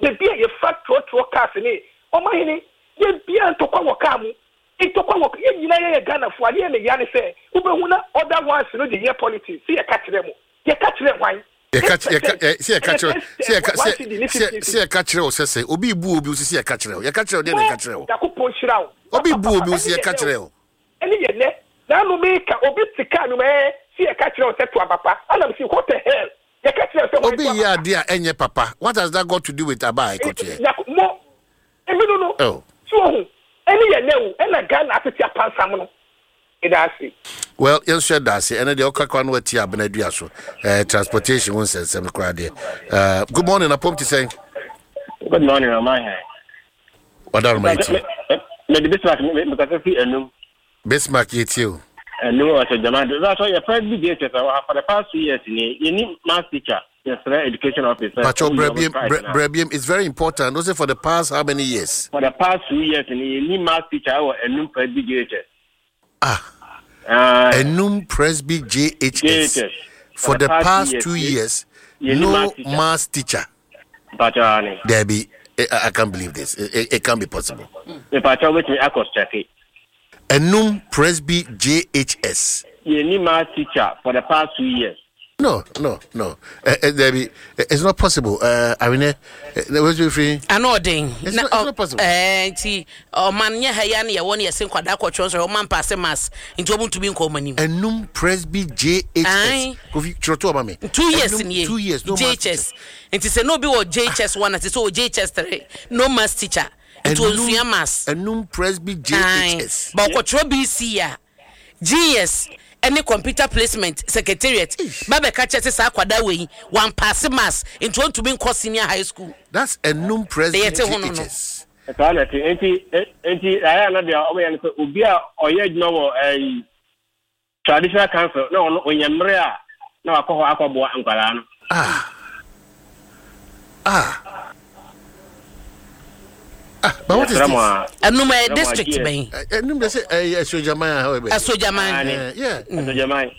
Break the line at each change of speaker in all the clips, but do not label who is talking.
The beer you fat to cast in it. Oh my, ye beer to come come. It took a Ghana for a year and Yanni say, Ubuna, other ones know the year politics. See a catch them. You catch them wine.
See a catcher, say, Obi Boo, see a catcher, you catcher, then a catcher. Obi Boo, see a catcher.
Any yet, now no make a bit to can see a catcher said to a papa. I don't see what the hell. You catcher,
Obi, yeah, dear, and your papa. What has that got to do with Abai?
More. And we don't know.
Oh,
so. Any no, and a gun after your pants.
Well, you said that, and the Okakwan with Tia Benediaso, transportation won't say some crowd there. Good morning, I pump to say.
Good morning, my
What are my two?
Maybe Bismarck, and
Bismarck, it's you.
And no, I said, that's why your first big for the past 2 years, you need math teacher. Yes, education officer.
Pacho Brebium is very important. Also for the past how many years?
For the past 2 years, and you need math teacher or a new Presby JHS.
A new Presby JHS. For the past 2 years, no math teacher. Debbie, I can't believe this. It can't be possible.
Pacho, which me I could check it.
A new Presby JHS.
You need math teacher for the past 2 years.
No. Debbie, it's not possible. I mean, was you free?
I know, ding.
It's not possible.
Man, yeah, Hayani, I want to sing Quadaco Chos or man pass a mass into to be in common.
A num Presby JHS.
2 years in
2 years, no
JHS. It is a no be or JHS 1 as it's all JHS 3. No mass teacher. It was your mass.
A num Presby JHS.
But what BC, GS. Any computer placement secretariat Baba catches us aquada way one pass mass into one to be in senior high school.
That's a num president. JHS.
I am not the Ubia or yet no a traditional council. No, when you're no, I call Aquabo and Galano.
But what is this?
A number district, me.
A number say a Sojamaya, however.
A Sojamaya,
yeah.
Sojamaya.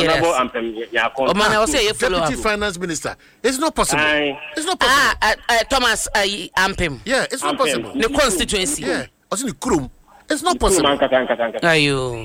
Deputy Finance Minister. It's not possible. It's not possible.
Thomas Ampim.
Yeah, it's not possible.
The constituency.
Yeah. Also the Krum. It's not possible.
Are you?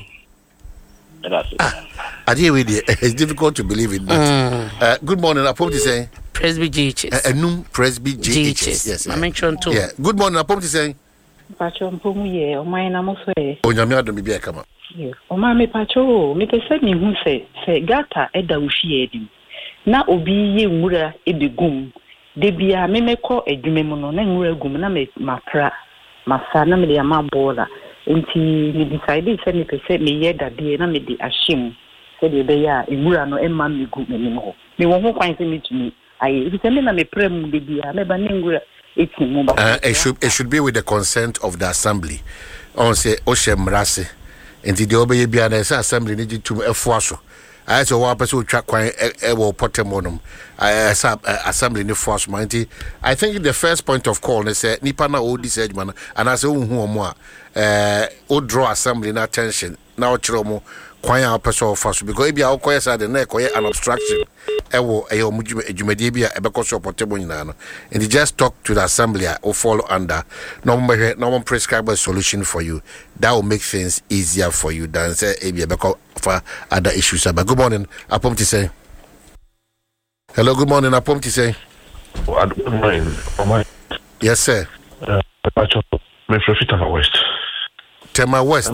It's difficult to believe it, but good morning. I probably say
Presby JHS.
A new Presby JHS. Yes,
I mentioned too.
Yeah. Good morning. I probably say
Pacho mpumu ye, o mai na mo so.
O nyame adom bibia kama.
O ma me pacho, me pese me hu se gata eda uhie edim. Na obi ye nwura ebegum. De bia me mekọ adwuma mu no na nwura gum na me mapra. Masa na me de ama bola. Enti me decide se me pese me ye dade na me de ahim. Se de be ya nwura no emma me gu me ho. Me wo ho kwan se me tumi. Aye, se me na me prem de bia me ba ne nwura.
It should be with the consent of the assembly. On say Oshem Rasi. And the obey be an assembly needed to a force. I saw one person track quite a potemonum. I saw assembly in the force mighty. I think the first point of call they said Nipana old this age man and I say who more draw assembly in attention. Now Chiromo kwanya person first because if you are quiet side the neck or an obstruction ewo ejumedie a bekoso portable nyina and you just talk to the assembly or follow under no prescribe a solution for you that will make things easier for you than say if you beko for other issues. But good morning, I pump to say hello. Good morning, I pump to say
good morning.
Yes sir.
Me Tema West.
Tema West.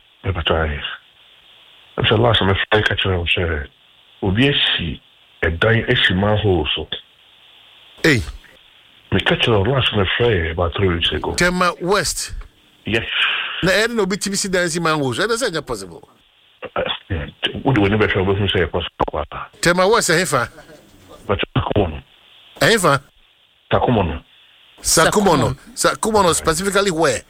I'm sure last time I catch you, I'm sure. Obiesi a dying man hole so.
Hey,
me catch you last time I about 3 weeks ago.
Tema West.
Yes.
Na I don't know BTBC dancing man holes. That's not possible.
Would we never try to say possible?
Tema West, Hefa.
But Sakumono.
Hefa.
Sakumono.
Sakumono specifically where?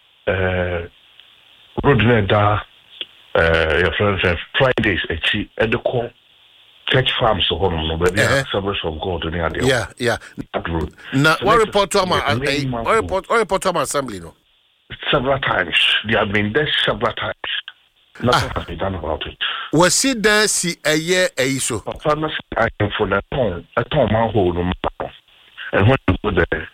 Rodneda. Your friends have Fridays at the call church farms so home, but they are service of God in the idea.
Yeah.
That road.
Now, what report to my assembly? No,
several times. They have been there several times. Nothing has been done about it.
Was it there? See a year, so.
I am for that a ton manhole, and when you go there,